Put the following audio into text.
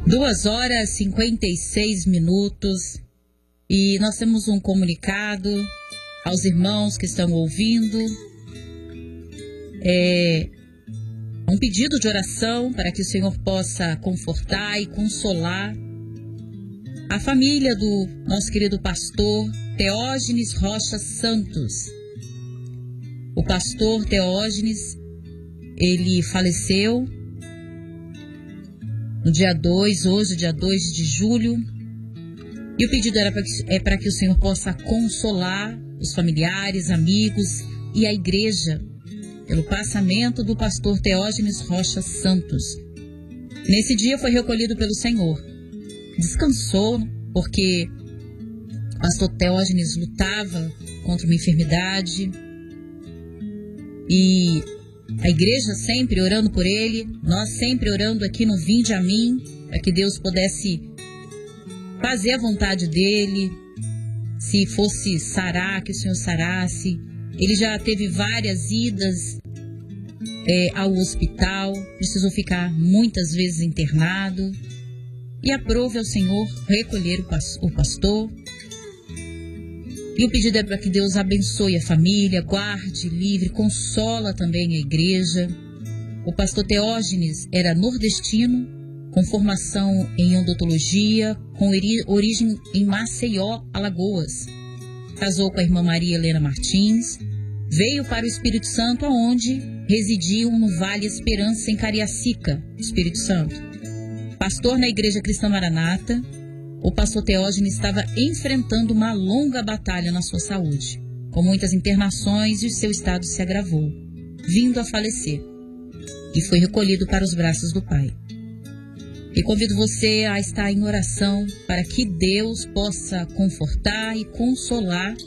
2h56 e nós temos um comunicado aos irmãos que estão ouvindo. Um pedido de oração para que o Senhor possa confortar e consolar a família do nosso querido pastor Teógenes Rocha Santos. O pastor Teógenes, ele faleceu no dia 2, hoje, dia 2 de julho. E o pedido é para que o Senhor possa consolar os familiares, amigos e a igreja pelo passamento do pastor Teógenes Rocha Santos. Nesse dia foi recolhido pelo Senhor. Descansou, porque o pastor Teógenes lutava contra uma enfermidade. E a igreja sempre orando por ele, nós sempre orando aqui no Vinde a Mim, para que Deus pudesse fazer a vontade dele. Se fosse sarar, que o Senhor sarasse. Ele já teve várias idas ao hospital, precisou ficar muitas vezes internado. E aprove ao Senhor recolher o pastor. E o pedido é para que Deus abençoe a família, guarde, livre, consola também a igreja. O pastor Teógenes era nordestino, com formação em odontologia, com origem em Maceió, Alagoas. Casou com a irmã Maria Helena Martins, veio para o Espírito Santo, aonde residiam no Vale Esperança, em Cariacica, Espírito Santo. Pastor na Igreja Cristã Maranata, o pastor Teógenes estava enfrentando uma longa batalha na sua saúde, com muitas internações, e o seu estado se agravou, vindo a falecer, e foi recolhido para os braços do Pai. E convido você a estar em oração para que Deus possa confortar e consolar